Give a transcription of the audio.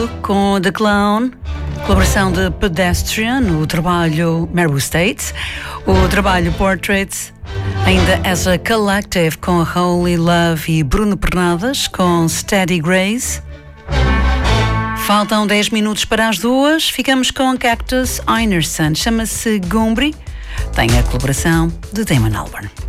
com The Clown, colaboração de Pedestrian, o trabalho Meru State, o trabalho Portraits, ainda As a Collective com Holy Love e Bruno Pernadas com Steady Grace. Faltam 10 minutos para as 2, ficamos com Cactus Einerson, chama-se Gumbri, tem a colaboração de Damon Albarn.